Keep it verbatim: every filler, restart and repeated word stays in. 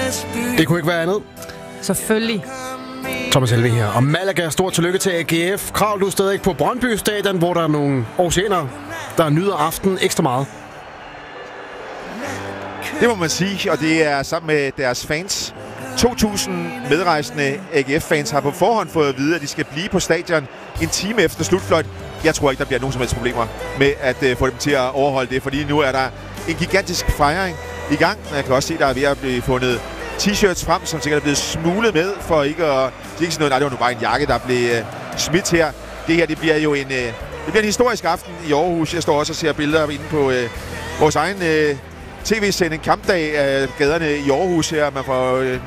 Det kunne ikke være andet. Selvfølgelig. Thomas Helveg her. Og Malaga, stort tillykke til A G F. Krav, du er stadig på Brøndby Stadion, hvor der er nogle oceaner, der nyder aftenen ekstra meget. Det må man sige, og det er sammen med deres fans. to tusind medrejsende A G F-fans har på forhånd fået at vide, at de skal blive på stadion en time efter slutfløjt. Jeg tror ikke, der bliver nogen som helst problemer med at uh, få dem til at overholde det, fordi nu er der en gigantisk fejring i gang. Jeg kan også se, at der er ved at blive fundet t-shirts frem, som sikkert er blevet smuglet med, for ikke at ikke sådan noget. Nej, det var nu bare en jakke, der blev uh, smidt her. Det her, det bliver jo en, uh, det bliver en historisk aften i Aarhus. Jeg står også og ser billeder inde på uh, vores egen uh, tv-sending Kampdag af gaderne i Aarhus her. Man får uh,